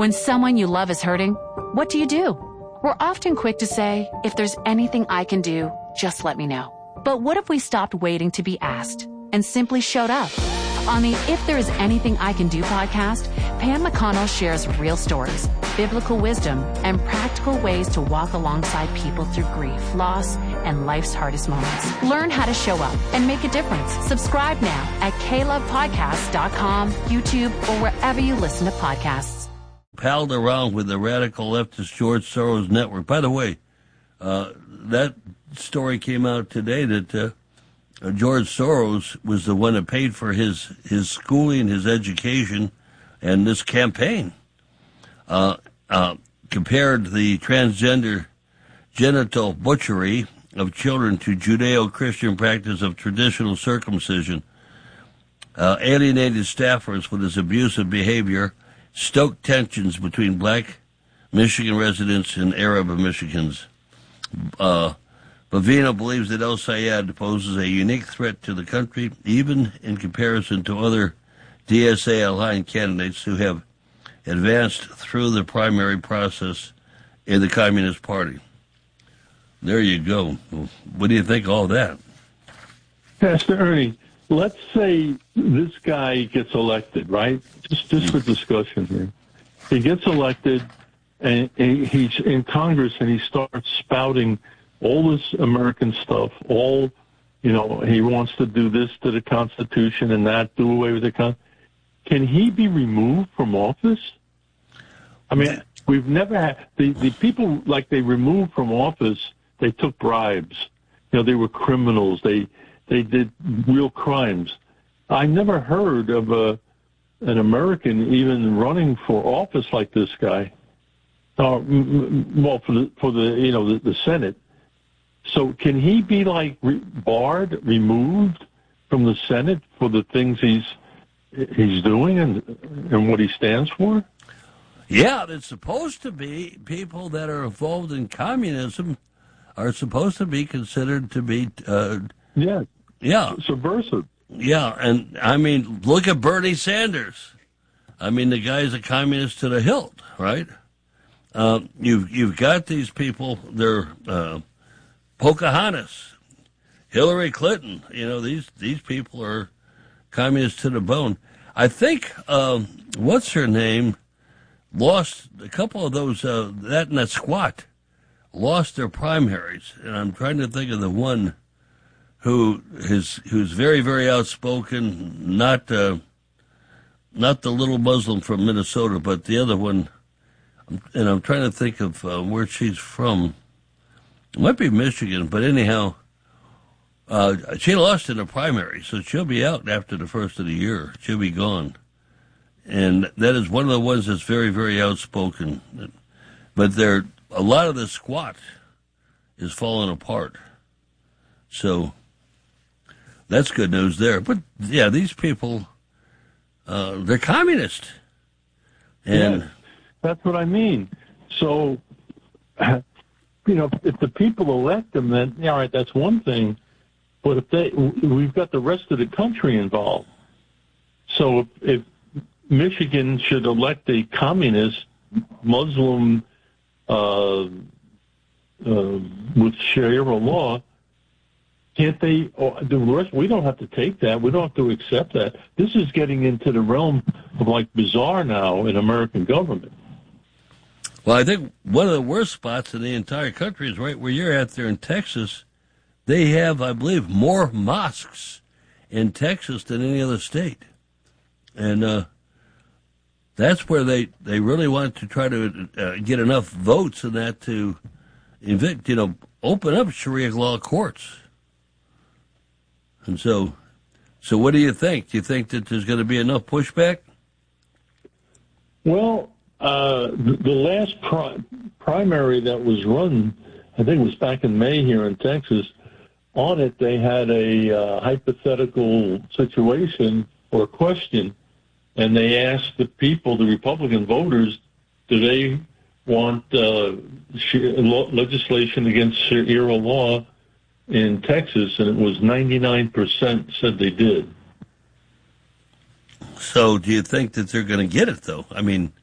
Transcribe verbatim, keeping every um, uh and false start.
When someone you love is hurting, what do you do? We're often quick to say, if there's anything I can do, just let me know. But what if we stopped waiting to be asked and simply showed up? On the If There Is Anything I Can Do podcast, Pam McConnell shares real stories, biblical wisdom, and practical ways to walk alongside people through grief, loss, and life's hardest moments. Learn how to show up and make a difference. Subscribe now at k love podcast dot com, YouTube, or wherever you listen to podcasts. Palled around with the radical leftist George Soros network. By the way, uh, that story came out today that uh, George Soros was the one that paid for his, his schooling, his education, and this campaign. Uh, uh, compared the transgender genital butchery of children to Judeo-Christian practice of traditional circumcision, uh, alienated staffers with his abusive behavior, stoked tensions between black Michigan residents and Arab Michigans. Uh, Bavino believes that El Sayed poses a unique threat to the country, even in comparison to other D S A-aligned candidates who have advanced through the primary process in the Communist Party. There you go. What do you think of all that? Pastor Ernie, let's say this guy gets elected, right? Just, just for discussion here. He gets elected, and he's in Congress, and he starts spouting all this American stuff, all, you know, he wants to do this to the Constitution and that, do away with the Constitution. Can he be removed from office? I mean, we've never had, the, the people, like, they removed from office, they took bribes. You know, they were criminals. They they did real crimes. I never heard of a, an American even running for office like this guy. Uh, well, for the, for the you know, the, the Senate. So can he be, like, re- barred, removed from the Senate for the things he's he's doing and and what he stands for? Yeah, it's supposed to be people that are involved in communism are supposed to be considered to be uh, yeah yeah subversive. Yeah, and I mean, look at Bernie Sanders. I mean, the guy's a communist to the hilt, right? Uh, you've you've got these people. They're uh, Pocahontas, Hillary Clinton. You know, these these people are communists to the bone. I think um, what's her name lost a couple of those. Uh, that and that squat lost their primaries, and I'm trying to think of the one who is who's very very outspoken. Not uh, not the little Muslim from Minnesota, but the other one. And I'm trying to think of uh, where she's from. It might be Michigan, but anyhow, uh, she lost in the primary, so she'll be out after the first of the year. She'll be gone. And that is one of the ones that's very, very outspoken. But there, a lot of the squat is falling apart. So that's good news there. But, yeah, these people, uh, they're communist. And... Yeah. That's what I mean. So, you know, if the people elect them, then, yeah, all right, that's one thing. But if they, we've got the rest of the country involved. So if, if Michigan should elect a communist Muslim uh, uh, with Sharia law, can't they? Oh, the rest, we don't have to take that. We don't have to accept that. This is getting into the realm of, like, bizarre now in American government. Well, I think one of the worst spots in the entire country is right where you're at there in Texas. They have, I believe, more mosques in Texas than any other state. And uh, that's where they, they really want to try to uh, get enough votes in that to evict, you know, open up Sharia law courts. And so, so what do you think? Do you think that there's going to be enough pushback? Well, Uh, the, the last pri- primary that was run, I think it was back in May here in Texas, on it they had a uh, hypothetical situation or question, and they asked the people, the Republican voters, do they want uh, legislation against Sharia law in Texas, and it was ninety-nine percent said they did. So do you think that they're going to get it, though? I mean...